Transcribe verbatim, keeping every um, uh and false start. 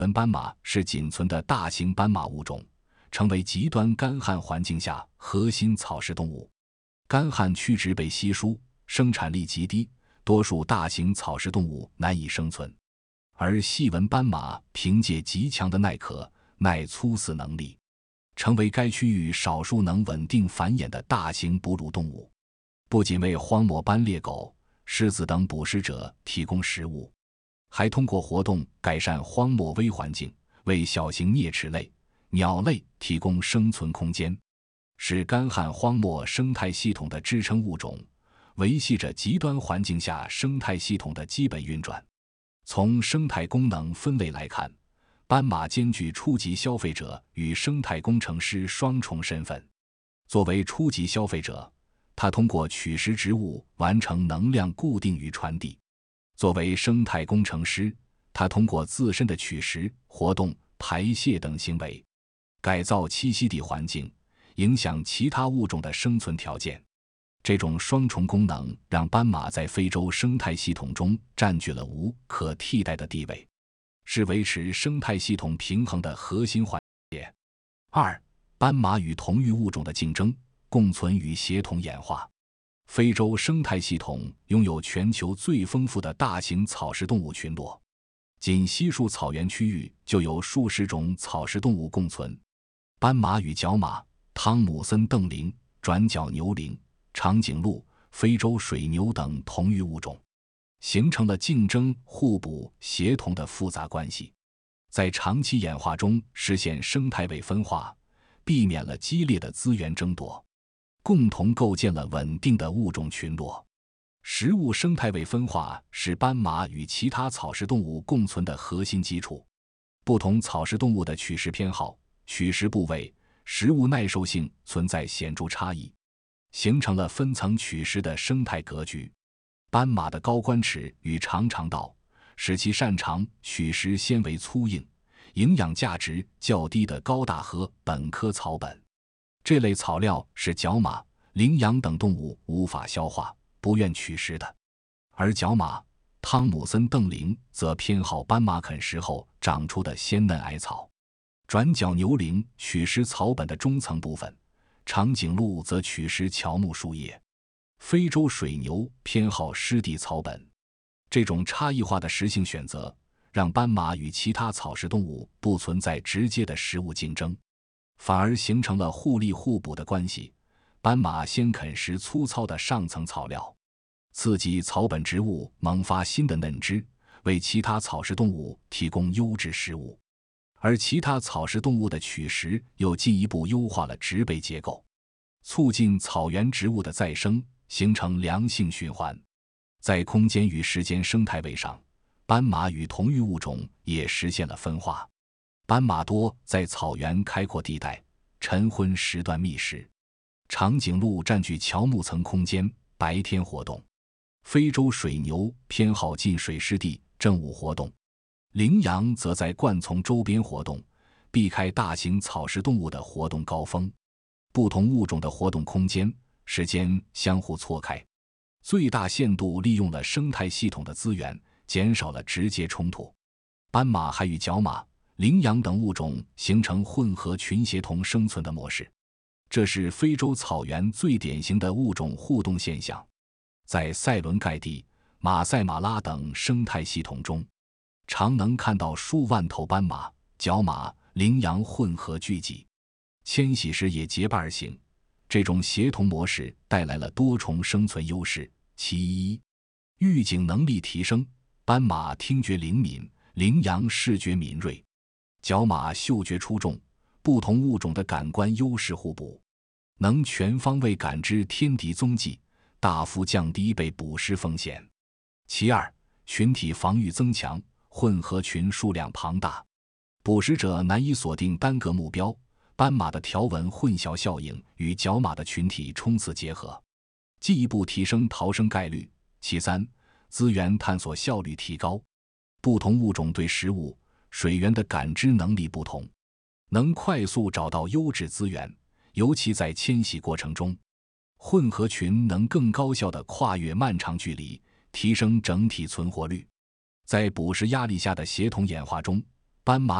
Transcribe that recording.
文斑马是仅存的大型斑马物种，成为极端干旱环境下核心草食动物。干旱区植被稀疏，生产力极低，多数大型草食动物难以生存。而细纹斑马凭借极强的耐渴、耐粗饲能力，成为该区域少数能稳定繁衍的大型哺乳动物，不仅为荒漠斑猎狗、狮子等捕食者提供食物，还通过活动改善荒漠微环境，为小型啮齿类、鸟类提供生存空间，是干旱荒漠生态系统的支撑物种，维系着极端环境下生态系统的基本运转。从生态功能分类来看，斑马兼具初级消费者与生态工程师双重身份。作为初级消费者，它通过取食植物完成能量固定与传递；作为生态工程师，它通过自身的取食、活动、排泄等行为，改造栖息地环境，影响其他物种的生存条件。这种双重功能让斑马在非洲生态系统中占据了无可替代的地位，是维持生态系统平衡的核心环节。二、斑马与同域物种的竞争、共存与协同演化。非洲生态系统拥有全球最丰富的大型草食动物群落，仅稀树草原区域就有数十种草食动物共存。斑马与角马、汤姆森瞪羚、转角牛羚、长颈鹿、非洲水牛等同域物种，形成了竞争、互补、协同的复杂关系，在长期演化中实现生态位分化，避免了激烈的资源争夺，共同构建了稳定的物种群落。食物生态位分化是斑马与其他草食动物共存的核心基础。不同草食动物的取食偏好、取食部位、食物耐受性存在显著差异，形成了分层取食的生态格局。斑马的高冠齿与长肠道，使其擅长取食纤维粗硬、营养价值较低的高大和本科草本。这类草料是角马、羚羊等动物无法消化、不愿取食的，而角马、汤姆森瞪羚则偏好斑马啃食后长出的鲜嫩矮草。转角牛羚取食草本的中层部分，长颈鹿则取食乔木树叶。非洲水牛偏好湿地草本。这种差异化的食性选择，让斑马与其他草食动物不存在直接的食物竞争，反而形成了互利互补的关系。斑马先啃食粗糙的上层草料，刺激草本植物萌发新的嫩枝，为其他草食动物提供优质食物。而其他草食动物的取食又进一步优化了植被结构，促进草原植物的再生，形成良性循环。在空间与时间生态位上，斑马与同域物种也实现了分化。斑马多在草原开阔地带、晨昏时段觅食，长颈鹿占据乔木层空间，白天活动。非洲水牛偏好近水湿地，正午活动。羚羊则在灌丛周边活动，避开大型草食动物的活动高峰。不同物种的活动空间、时间相互错开，最大限度利用了生态系统的资源，减少了直接冲突。斑马还与角马、羚羊等物种形成混合群协同生存的模式，这是非洲草原最典型的物种互动现象。在塞伦盖蒂、马赛马拉等生态系统中，常能看到数万头斑马、角马、羚羊混合聚集，迁徙时也结伴而行。这种协同模式带来了多重生存优势。其一，预警能力提升，斑马听觉灵敏，羚羊视觉敏锐，角马嗅觉出众，不同物种的感官优势互补，能全方位感知天敌踪迹，大幅降低被捕食风险。其二，群体防御增强，混合群数量庞大，捕食者难以锁定单个目标。斑马的条纹混淆效应与角马的群体冲刺结合，进一步提升逃生概率。其三，资源探索效率提高，不同物种对食物、水源的感知能力不同，能快速找到优质资源，尤其在迁徙过程中，混合群能更高效地跨越漫长距离，提升整体存活率。在捕食压力下的协同演化中， 斑马